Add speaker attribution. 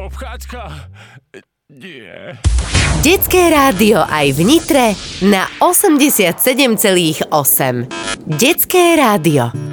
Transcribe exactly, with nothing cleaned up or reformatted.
Speaker 1: Obchádzka? Nie.
Speaker 2: Detské rádio aj v Nitre na osemdesiatsedem celá osem. Detské rádio.